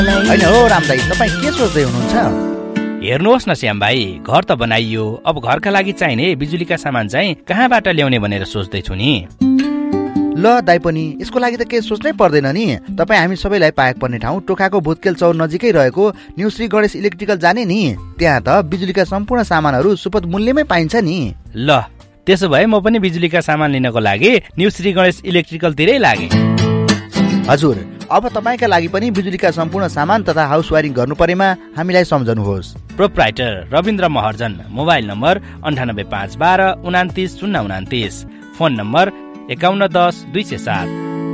हैन हो राम दाइ, तपाईँ के सोच्दै हुनुहुन्छ? हेर्नुहोस् न श्याम भाइ, घर त बनाइयो, अब घरका लागि चाहिने बिजुलीका सामान चाहिँ कहाँबाट ल्याउने भनेर सोच्दैछु नि। ल दाइ पनि यसको लागि त केही सोच्नै पर्दैन नि। तपाईँ हामी सबैलाई पाएक पर्ने ठाउँ टोखाको भुतकेल चौर नजिकै रहेको न्यू श्री गणेश इलेक्ट्रिकल जाने नि। त्यहाँ त बिजुलीका सम्पूर्ण सामानहरू सुपथ मूल्यमै पाइन्छ नि। ल त्यसो भए म पनि बिजुलीका सामान लिनको लागि न्यू श्री गणेश इलेक्ट्रिकलतिरै लागे। हजुर, अब तपाईँका लागि पनि बिजुलीका सम्पूर्ण सामान तथा हाउस वायरिङ गर्नु परेमा हामीलाई सम्झनुहोस्। Proprietor Rabindra Maharjan, mobile number 98512 29029, phone number 5110-207।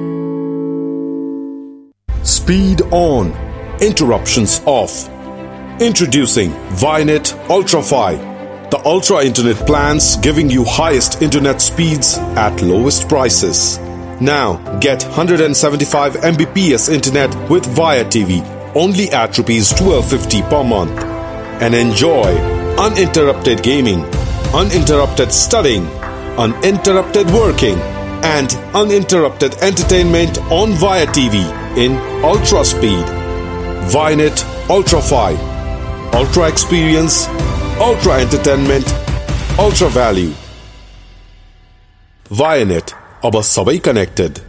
Speed on, interruptions off. Introducing Vynet Ultra 5, the ultra internet plans giving you highest internet speeds at lowest prices. Now get 175 Mbps internet with Via TV only at ₹1250 per month, and enjoy uninterrupted gaming, uninterrupted studying, uninterrupted working, and uninterrupted entertainment on Via TV in ultra speed. Vynet Ultra 5, ultra experience, ultra entertainment, ultra value. Vynet, अब सबै connected.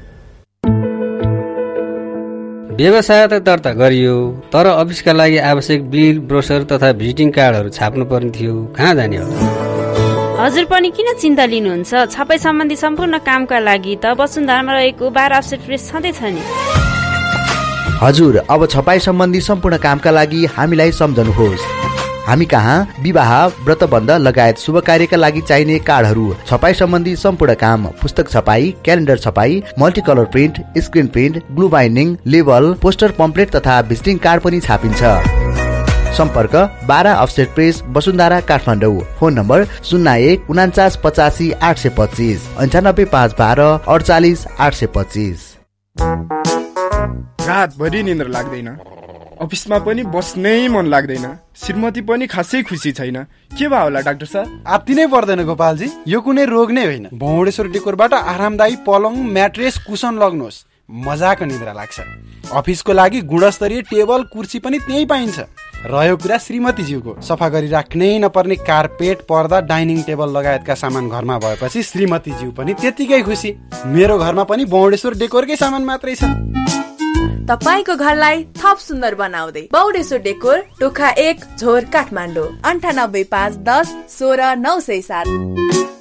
व्यवसाय त दर्ता गरियो, तर अफिसका लागि आवश्यक bill, brochure तथा भिजिटिङ कार्डहरू छाप्नु पर्ने थियो। कहाँ जाने होला? हजुर पनि किन चिन्ता लिनुहुन्छ? छपाई सम्बन्धी सम्पूर्ण कामका लागि त वसुन्धरामा रहेको 12 अफसेट प्रेस छँदैछ नि। हजुर, अब छपाई सम्बन्धी सम्पूर्ण कामका लागि हामीलाई सम्झनुहोस्। हामी कहाँ विवाह, व्रतबन्ध लगायत शुभ कार्यका लागि चाहिने कार्डहरू, छपाई सम्बन्धी सम्पूर्ण काम, पुस्तक छपाई, क्यालेन्डर छपाई, मल्टिकलर print, screen print, glue binding, label, poster pamphlet तथा भिजिटिङ कार्ड पनि छापिन्छ। सम्पर्क 12 offset press, Vasundhara, Kathmandu. Phone number 01 49 85 825, 98 512 48 825। रातभरि निन्द्रा लाग्दैन, अफिसमा पनि बस्नै मन लाग्दैन, श्रीमती पनि खासै खुसी छैन। के भयो होला डाक्टर साहब? आत्ति नै पर्दैन गोपालजी, यो कुनै रोग नै होइन। भौडेश्वर डेकोरबाट आरामदायी पलङ, म्याट्रेस, कुसन लग्नुहोस्, मजाको निद्रा लाग्छ। अफिसको लागि गुणस्तरीय टेबल, कुर्सी पनि त्यही पाइन्छ। रह्यो कुरा श्रीमतीज्यूको, सफा गरी राख्नै नपर्ने कार्पेट, पर्दा, डाइनिङ टेबल लगायतका सामान घरमा भएपछि श्रीमतीज्यू पनि त्यतिकै खुसी। मेरो घरमा पनि भौडेश्वर डेकोरकै सामान मात्रै छ। तपाईको घरलाई थप सुन्दर बनाउँदै बौडेश्वर डेकोर, टोखा 1, झोर, काठमाडौँ। 98 510 16 907।